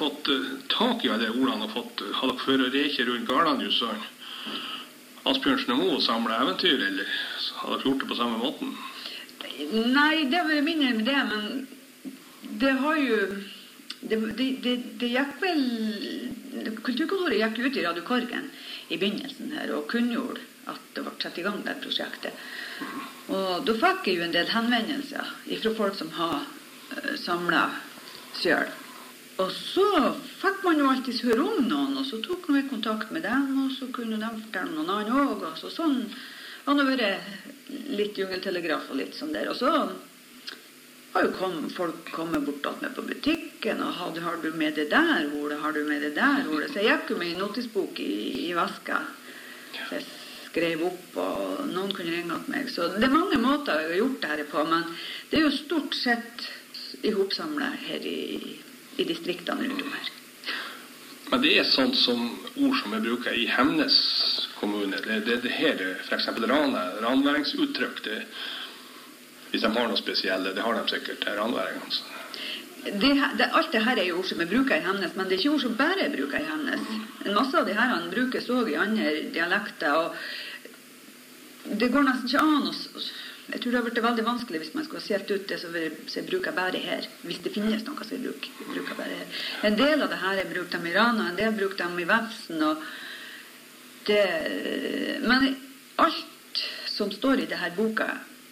fått tak i alle ordene og har dere før å reke rundt Garlandjus og Asbjørnsen og Moe og samle eventyr, eller har dere gjort det på samme måten? Nei, det var mindre med det, men det har jo det gikk vel Kulturkontoret gikk ut i Radio Korgen i begynnelsen her og kunngjorde at det var satt i gang det prosjektet. Og da fikk jeg jo en del henvendelser fra folk som har samlet selv. Og så fikk man jo alltid høre om noen, og så tok noen kontakt med dem, og så kunne de fortelle noen annen også, og så sånn har det vært litt jungeltelegraf og litt sånn der. Og så har jo folk kommet bort med på butikken, og har du med det der ordet, har du med det der ordet? Så jeg gikk jo med en notisbok i veska, så jeg skrev opp, og noen kunne ringe til meg. Så det er mange måter jeg har gjort det her på, men det er jo stort sett i hopsamlet her i distriktene rundt om her. Men det er sånt som ord som jeg bruker i Hemnes kommune. Det her, for eksempel ranværingsuttrykk, hvis de har noe spesielle, det har de sikkert, ranværingene. Alt det her er jo ord som jeg bruker i Hemnes, men det er ikke ord som bare jeg bruker i Hemnes. En masse av de her brukes også i andre dialekter, og det går nesten ikke an å... Jeg tror det har vært veldig vanskelig hvis man skulle ha sett ut det som jeg bruker bare her, hvis det finnes noe som jeg bruker bare her. En del av det her jeg bruker dem i Rana, en del bruker dem i Vefsen, og det... Men alt som står i det her boka,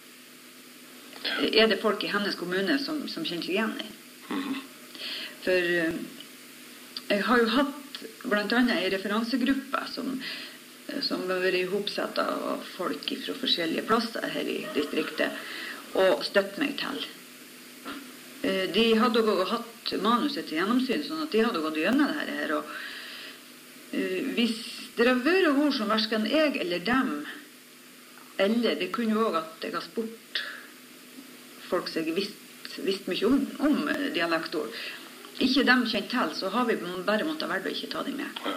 er det folk i Hemnes kommune som kjenner seg igjen i. For jeg har jo hatt blant annet en referansegruppe som har vært ihopsatt av folk fra forskjellige plasser her i distriktet, og støtt meg til. De hadde også hatt manuset til gjennomsyn, sånn at de hadde gått gjennom det her. Og hvis det har vært ord som hverken jeg eller dem, eller det kunne jo også at jeg har spurt folk som jeg visst mye om dialektord, ikke dem kjent til, så har vi bare måttet være å ikke ta dem med. Ja.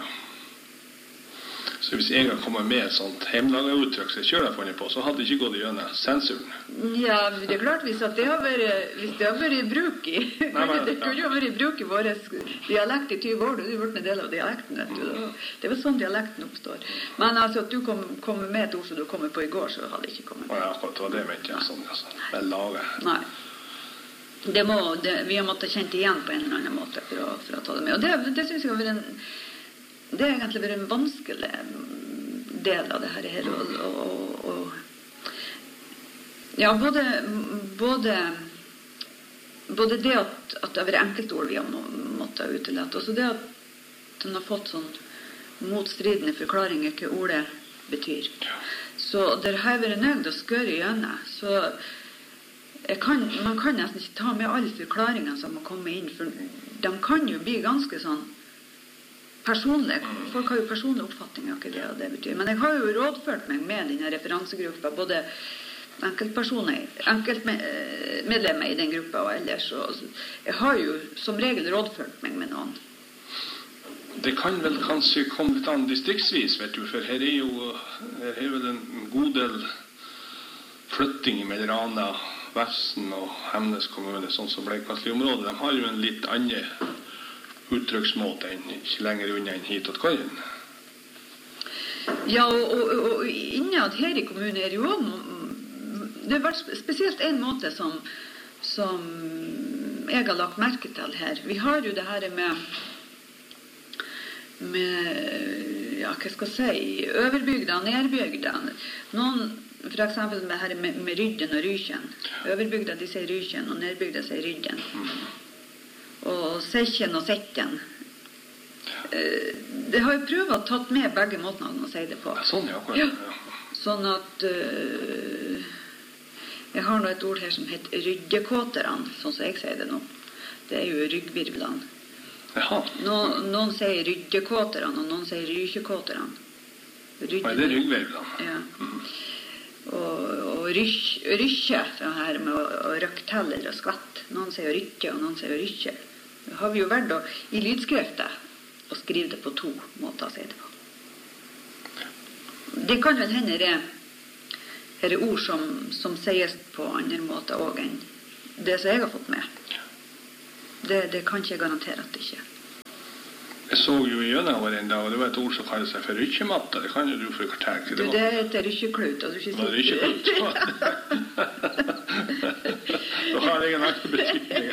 Så hvis jeg har kommet med et sånt hjemmelaget uttrykk som jeg selv har funnet på, så hadde det ikke gått gjennom sensuren. Ja, det er klart hvis det har vært i bruk i... Det kunne jo vært i bruk i vår dialekt i 20 år, det har vært en del av dialekten, vet du. Det var sånn dialekten oppstår. Men altså, at du kommer med et ord som du kommer på i går, så hadde jeg ikke kommet med. Ja, akkurat, det var det jeg mente, sånn, altså. Det er laget. Nei. Vi har måttet kjent igjen på en eller annen måte for å ta det med. Og det synes jeg har vært det har egentlig vært en vanskelig del av det her. Ja, både det at det har vært enkeltord vi har måttet utelette, og så det at den har fått sånn motstridende forklaringer hva ordet betyr. Så det har vært nødt å skøre igjennom, så man kan nesten ikke ta med alle forklaringene som har kommet inn, for de kan jo bli ganske sånn personlig. Folk har jo personlige oppfatninger av hva det betyr. Men jeg har jo rådført meg med denne referansegruppa, både enkeltmedlemmer i den gruppa og ellers. Og jeg har jo som regel rådført meg med noen. Det kan vel kanskje komme litt an distriktsvis, vet du, for her er vel en god del flytting mellom Rana, Vefsen og Hemnes kommune, sånn som Bleikvassli-området. De har jo en litt annen uttrykksmåte enn ikke lenger unna enn hit og Korgen. Ja, og innad her i kommunen er det jo det har vært spesielt en måte som jeg har lagt merke til her. Vi har jo det her med ja, hva skal jeg si, overbygda og nedbygda. Noen, for eksempel med Rydden og Rykjen. Overbygda, de sier Rykjen, og nedbygda sier Rydden. Og Sekken og Sekken. Det har jo prøvd å tatt med begge måtene å si det på. Sånn, ja. Ja. Sånn at jeg har nå et ord her som heter ryggekåterne, sånn som jeg sier det nå. Det er jo ryggvirvlene. Noen sier ryggekåterne, og noen sier rykekåterne. Det er ryggvirvlene. Ja. Og rykke, sånn her med å røkke til eller å skvette. Noen sier rykke, og noen sier rykke. Det har vi jo vært i lydskriftet å skrive det på to måter å si det på. Det kan vel hende det er ord som sies på andre måter også enn det som jeg har fått med. Det kan ikke jeg garantere at det ikke. Jeg så jo gjennom hver en dag, og det var et ord som kaller seg for rykkematta. Det kan jo du fortelle. Det heter rykkeklut. Det var rykkeklut. Da har jeg en annen betydning.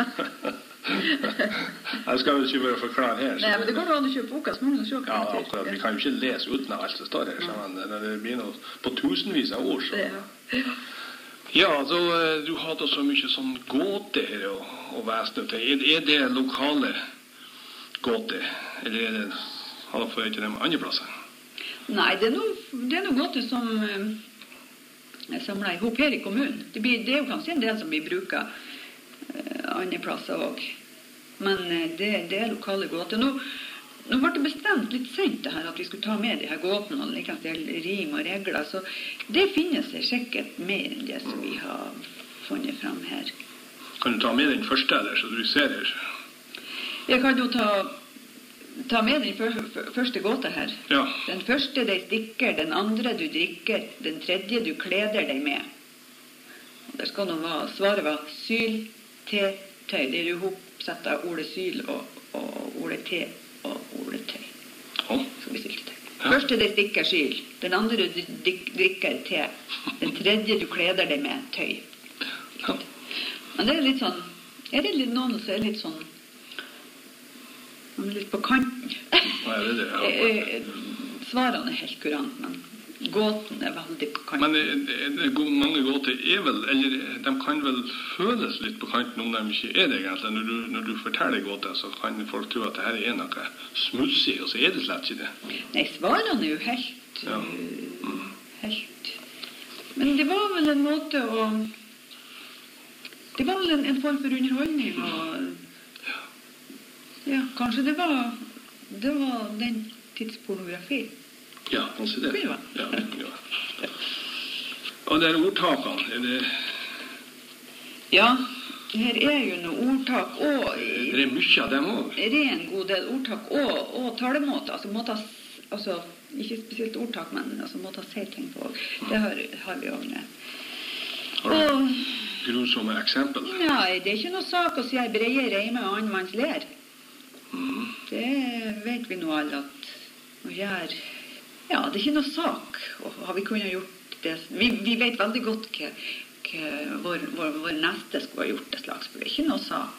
Jeg skal jo ikke bare forklare her. Nei, men det går an å kjøpe boka, så må du se hva det Ja, akkurat. Vi kan jo ikke lese uten av alt som står her. Når det blir noe på tusenvis av ord, så... Ja, så du har da så mye sånn gåte her og væsne til. Er det lokale gåte, eller er det har du fått til dem andre plasser? Nei, det er noe gåte som er samlet i hop her i kommunen. Det er jo kanskje en del som blir bruket andre plasser også. Men det er lokale gåter. Nå ble det bestemt litt sent det her at vi skulle ta med de her gåtene og like til rim og regler, så det finnes sikkert mer enn det som vi har funnet frem her. Kan du ta med den første, eller så du ser her? Jeg kan jo ta med den første gåta her. Ja. Den første deg stikker, den andre du drikker, den tredje du kleder deg med. Og der skal svaret var syl, te, tøy. Det er jo hopsett av ordet syl og ordet te og ordet tøy. Så vi stilte tøy. Første deg stikker, syl. Den andre du drikker, te. Den tredje du kleder deg med, tøy. Men det er litt sånn, er det litt noen som er litt sånn, man er litt på kanten. Hva er det? Ja. Svarene er helt kurant, men gåten er veldig på kanten. Men mange gåter er vel, eller de kan vel føles litt på kanten om de ikke er det egentlig. Når du forteller gåter, så kan folk tro at dette er noe smutsig, og så er det slett ikke det. Nei, svarene er jo helt... helt. Men det var vel en måte å... Det var vel en form for underholdning, og... Ja, kanskje det var den tidspornografi. Ja, kanskje det. Ja. Og det er ordtakene, er det... Ja, her er jo noen ordtak, og... Det er mye av dem også. Det er en god del ordtak, og talemåter, altså ikke spesielt ordtak, men altså måter å si ting på. Det har vi også med. Har du grusomme eksempel? Nei, det er ikke noe sak å si jeg breier reime og annen manns ler. Det vet vi nå alle at å gjøre. Ja, det er ikke noe sak. Og har vi kunnet gjort det? Vi vet veldig godt hva vår neste skulle ha gjort det slags, for det er ikke noe sak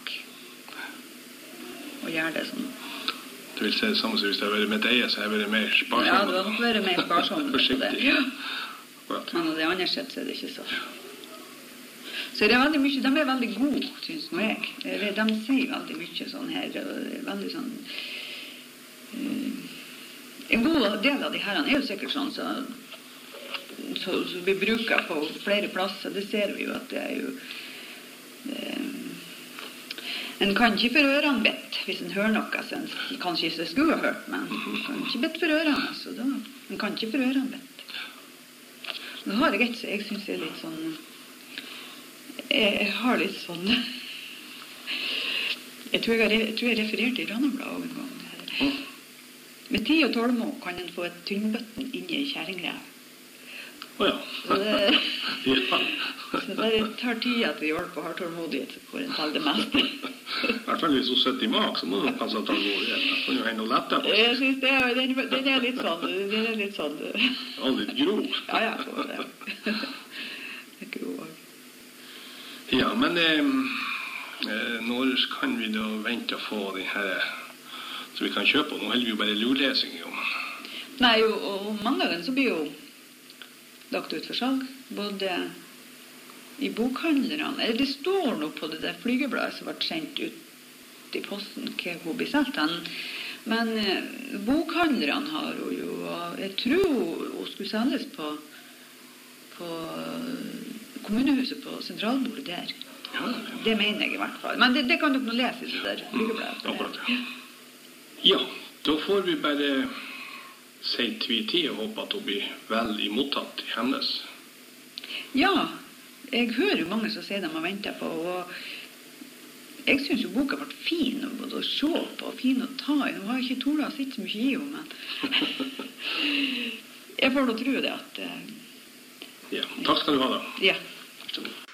å gjøre det sånn. Du vil si det samme som hvis det har vært med deg, så har jeg vært mer sparsom. Ja, det har nok vært mer sparsom. Forsiktig. Ja. Akkurat. Men av det andre sett så er det ikke så. Så det er veldig mye, de er veldig gode, synes nå jeg. De sier veldig mye sånn her, veldig sånn... En god del av de herene er jo sikkert sånn, så vi bruker på flere plasser, det ser vi jo at det er jo... En kan ikke for ørene bedt, hvis en hører noe, så en kanskje ikke skulle ha hørt, men en kan ikke bedt for ørene, så da... En kan ikke for ørene bedt. Nå har jeg et, så jeg synes det er litt sånn... Jeg har litt sånn... Jeg tror jeg refererte i Rannebladet en gang. Med 10 og 12 mål kan en få et tynnbøtten inne i kjæringrev. Ja. Så det tar tid at vi holder på å ha tålmodighet for en til det meste. I hvert fall hvis hun sitter i mak, så må du passe at han går igjen. Det kan jo hende å lette på. Jeg synes den er litt sånn... Den er litt sånn... Ja, litt grov. Ja, det er grov. Ja, men når kan vi da vente å få den her så vi kan kjøpe? Nå holder vi jo bare lurlesing jo. Nei, og mandagen så blir jo lagt ut for salg, både i bokhandlerne, eller det står noe på det der flygebladet som ble sendt ut i posten, hva hun blir solgt den. Men bokhandlerne har jo, jeg tror hun skulle selges på kommunehuset på sentralbordet der. Ja. Det mener jeg i hvert fall. Men det kan dere nå lese i det der flygebladet. Akkurat, ja. Ja, da får vi bare si tviti og håpe at hun blir vel imottatt i Hemnes. Ja, jeg hører jo mange som sier de har ventet på, og jeg synes jo boka ble fin både å se på og fin å ta i. Nå har jeg ikke tålet å sitte så mye i henne, men jeg får da tro det at... Ja, takk skal du ha da. Ja.